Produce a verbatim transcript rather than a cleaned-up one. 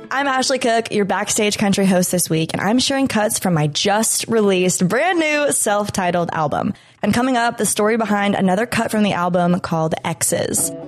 I'm Ashley Cook, your Backstage Country host this week, and I'm sharing cuts from my just released brand new self-titled album. And coming up, the story behind another cut from the album called Exes.